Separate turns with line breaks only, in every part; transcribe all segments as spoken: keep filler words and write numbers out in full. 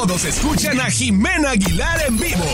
todos escuchan a Jimena Aguilar en vivo.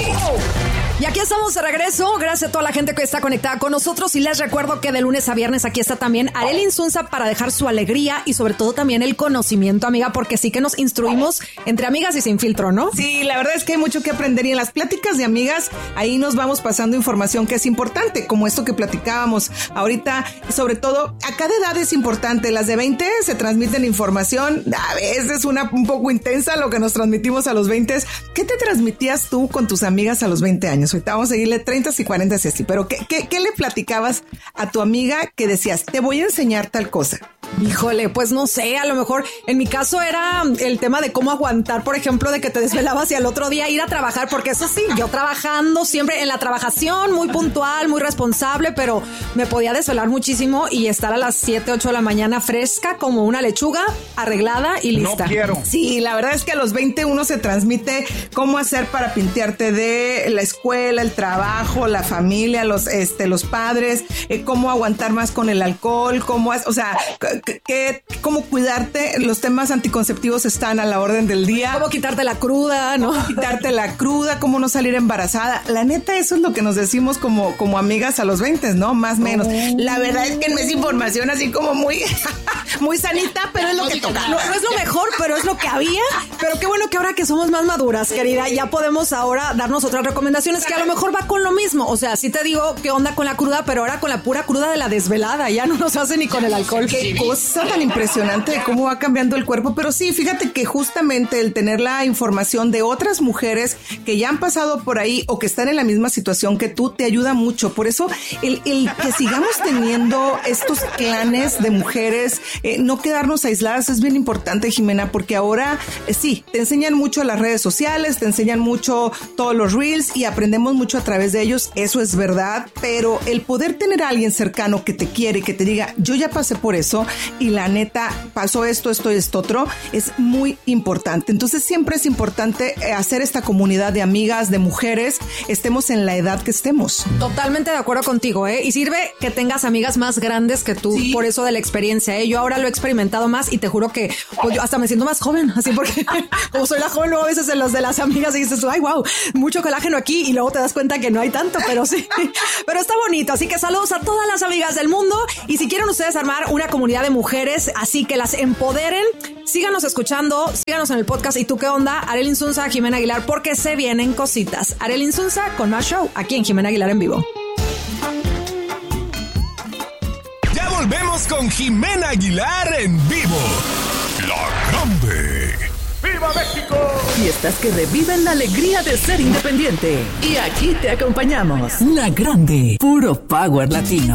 Y aquí estamos de regreso, gracias a toda la gente que está conectada con nosotros y les recuerdo que de lunes a viernes aquí está también Arely Insunza para dejar su alegría y sobre todo también el conocimiento, amiga, porque sí que nos instruimos entre amigas y sin filtro, ¿no?
Sí, la verdad es que hay mucho que aprender y en las pláticas de amigas ahí nos vamos pasando información que es importante, como esto que platicábamos ahorita, sobre todo a cada edad es importante, las de veinte se transmiten información, a veces una un poco intensa lo que nos transmitimos a los veinte. ¿Qué te transmitías tú con tus amigas a los veinte años? Ahorita vamos a seguirle treinta y cuarenta y así, pero ¿qué, qué, ¿qué le platicabas a tu amiga que decías, te voy a enseñar tal cosa?
Híjole, pues no sé, a lo mejor en mi caso era el tema de cómo aguantar, por ejemplo, de que te desvelabas y al otro día ir a trabajar, porque eso sí, yo trabajando siempre en la trabajación, muy puntual, muy responsable, pero me podía desvelar muchísimo y estar a las siete, ocho de la mañana fresca como una lechuga, arreglada y lista.
No quiero.
Sí, la verdad es que a los veinte uno se transmite cómo hacer para pintearte de la escuela, el trabajo, la familia, los este los padres, eh, cómo aguantar más con el alcohol, cómo, o sea, que, que, cómo cuidarte. Los temas anticonceptivos están a la orden del día.
Cómo quitarte la cruda, ¿no?
Cómo quitarte la cruda, cómo no salir embarazada. La neta, eso es lo que nos decimos como, como amigas a los veinte, ¿no? Más o menos. Oh. La verdad es que no es información así como muy, muy sanita, pero es lo que toca.
No, no es lo mejor, pero es lo que había. Pero qué bueno que ahora que somos más maduras, querida, ya podemos ahora darnos otras recomendaciones que a lo mejor va con lo mismo. O sea, sí te digo qué onda con la cruda, pero ahora con la pura cruda de la desvelada. Ya no nos hace ni con el alcohol.
Qué cosa tan impresionante de cómo va cambiando el cuerpo. Pero sí, fíjate que justamente el tener la información de otras mujeres que ya han pasado por ahí o que están en la misma situación que tú te ayuda mucho. Por eso el, el que sigamos teniendo estos clanes de mujeres, eh, no quedarnos aisladas es bien importante, Jimena, porque ahora eh, sí, te enseñan mucho las redes sociales, te enseñan mucho todos los reels y aprendemos mucho a través de ellos. Eso es verdad, pero el poder tener a alguien cercano que te quiere y que te diga, yo ya pasé por eso y la neta pasó esto, esto y esto otro, es muy importante. Entonces siempre es importante hacer esta comunidad de amigas, de mujeres, estemos en la edad que estemos.
Totalmente de acuerdo contigo, ¿eh? Y sirve que tengas amigas más grandes que tú, sí. Por eso de la experiencia, ¿eh? Yo ahora lo he experimentado más y te juro que pues, yo hasta me siento más joven, así porque como soy la joven, luego a veces en los de las amigas y dices, ay, wow, mucho colágeno aquí y luego te das cuenta que no hay tanto, pero sí, pero está bonito. Así que saludos a todas las amigas del mundo y si quieren ustedes armar una comunidad de mujeres, así que las empoderen, síganos escuchando, síganos en el podcast. ¿Y tú qué onda? Arely Insunza, Jimena Aguilar, porque se vienen cositas. Arely Insunza con más show aquí en Jimena Aguilar en vivo.
Ya volvemos con Jimena Aguilar en vivo. La Grande. ¡Viva México!
Fiestas que reviven la alegría de ser independiente. Y aquí te acompañamos. La Grande, puro power latino.